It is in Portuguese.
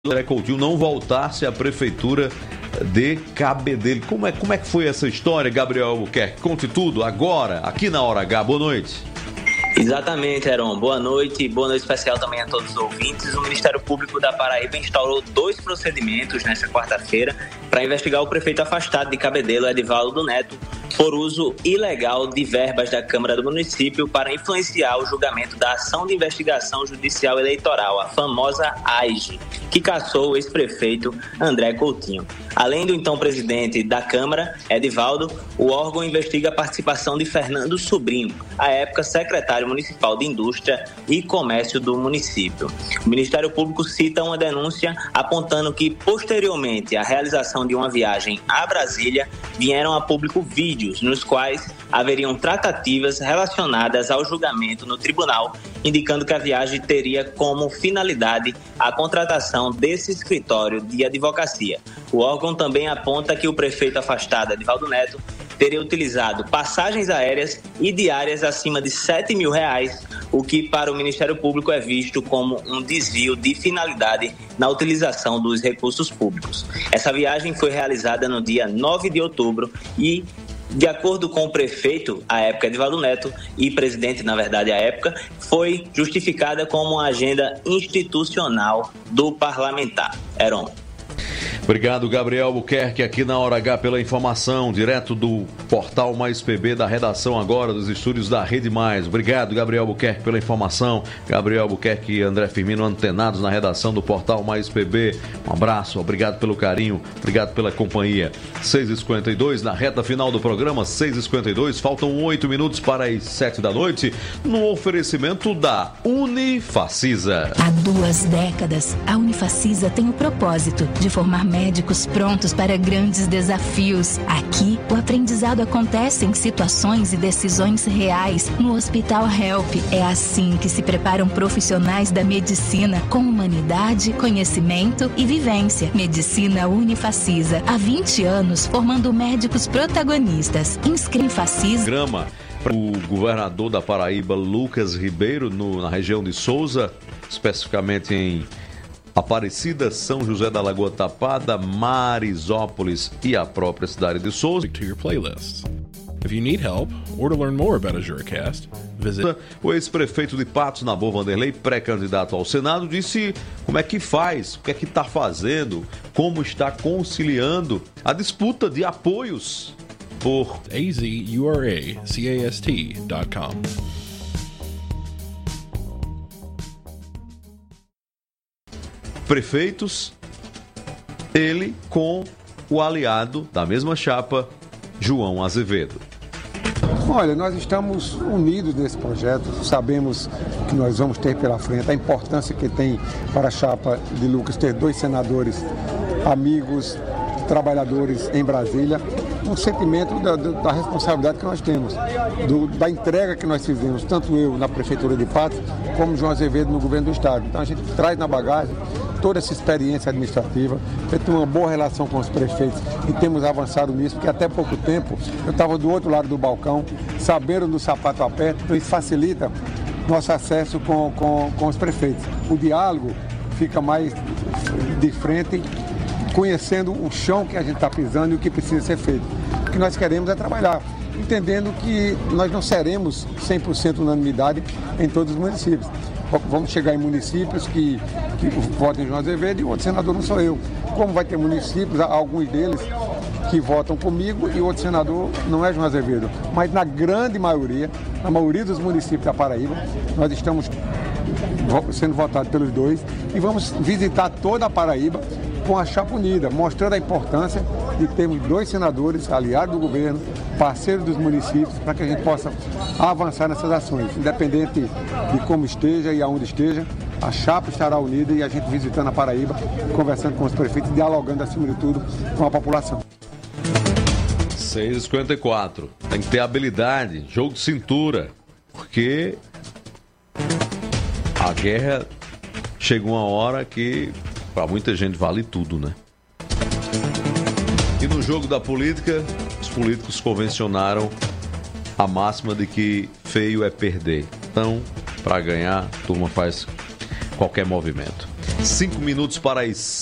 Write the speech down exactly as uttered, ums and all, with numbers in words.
André Coutinho não voltasse à prefeitura de Cabedelo. Como é, como é que foi essa história, Gabriel Albuquerque? Conte tudo agora, aqui na Hora H. Boa noite. Exatamente, Heron. Boa noite. Boa noite especial também a todos os ouvintes. O Ministério Público da Paraíba instaurou dois procedimentos nesta quarta-feira para investigar o prefeito afastado de Cabedelo, Edivaldo Neto, por uso ilegal de verbas da Câmara do município para influenciar o julgamento da ação de investigação judicial eleitoral, a famosa A I G, que cassou o ex-prefeito André Coutinho. Além do então presidente da Câmara, Edivaldo, o órgão investiga a participação de Fernando Sobrinho, à época secretário municipal de Indústria e Comércio do município. O Ministério Público cita uma denúncia apontando que, posteriormente à realização de uma viagem a Brasília, vieram a público vídeos nos quais haveriam tratativas relacionadas ao julgamento no tribunal, indicando que a viagem teria como finalidade a contratação desse escritório de advocacia. O órgão também aponta que o prefeito afastado, Edivaldo Neto, teria utilizado passagens aéreas e diárias acima de sete mil reais, o que para o Ministério Público é visto como um desvio de finalidade na utilização dos recursos públicos. Essa viagem foi realizada no dia nove de outubro e, de acordo com o prefeito, à época Edivaldo Neto, e presidente, na verdade, à época, foi justificada como uma agenda institucional do parlamentar. Heron. Obrigado, Gabriel Albuquerque, aqui na Hora H pela informação, direto do Portal Mais P B, da redação agora dos estúdios da Rede Mais. Obrigado, Gabriel Albuquerque, pela informação. Gabriel Albuquerque e André Firmino antenados na redação do Portal Mais P B. Um abraço, obrigado pelo carinho, obrigado pela companhia. seis e cinquenta e dois, na reta final do programa, seis e cinquenta e dois, faltam oito minutos para as sete da noite, no oferecimento da Unifacisa. Há duas décadas, a Unifacisa tem o propósito de formar médicos prontos para grandes desafios. Aqui, o aprendizado acontece em situações e decisões reais no Hospital Help. É assim que se preparam profissionais da medicina com humanidade, conhecimento e vivência. Medicina Unifacisa. Há vinte anos, formando médicos protagonistas. Inscreve Facisa. Grama. O governador da Paraíba, Lucas Ribeiro, no, na região de Souza, especificamente em Aparecida, São José da Lagoa Tapada, Marisópolis e a própria cidade de Souza. To your playlist. If you need help or to learn more about a Juracast, visit... O ex-prefeito de Patos, Nabor Vanderlei, pré-candidato ao Senado, disse como é que faz, o que é que está fazendo, como está conciliando a disputa de apoios por A Z U R A C A S T dot com. prefeitos, ele com o aliado da mesma chapa, João Azevedo. Olha, nós estamos unidos nesse projeto, sabemos que nós vamos ter pela frente a importância que tem para a chapa de Lucas ter dois senadores amigos, trabalhadores em Brasília, um sentimento da, da responsabilidade que nós temos, do, da entrega que nós fizemos, tanto eu na Prefeitura de Patos, como João Azevedo no Governo do Estado. Então a gente traz na bagagem toda essa experiência administrativa, tem uma boa relação com os prefeitos e temos avançado nisso, porque até pouco tempo eu estava do outro lado do balcão, sabendo do sapato aperto, então isso facilita nosso acesso com, com, com os prefeitos. O diálogo fica mais de frente, conhecendo o chão que a gente está pisando e o que precisa ser feito. O que nós queremos é trabalhar, entendendo que nós não seremos cem por cento unanimidade em todos os municípios. Vamos chegar em municípios que, que votam em João Azevedo e o outro senador não sou eu. Como vai ter municípios, alguns deles que votam comigo e o outro senador não é João Azevedo. Mas na grande maioria, na maioria dos municípios da Paraíba, nós estamos sendo votados pelos dois e vamos visitar toda a Paraíba com a chapa unida, mostrando a importância de termos dois senadores, aliados do governo, parceiros dos municípios, para que a gente possa avançar nessas ações. Independente de como esteja e aonde esteja, a chapa estará unida e a gente visitando a Paraíba, conversando com os prefeitos, dialogando acima de tudo com a população. seis e cinquenta e quatro. Tem que ter habilidade, jogo de cintura, porque a guerra chega uma hora que para muita gente vale tudo, né? E no jogo da política, os políticos convencionaram a máxima de que feio é perder. Então, para ganhar, a turma faz qualquer movimento. Cinco minutos para as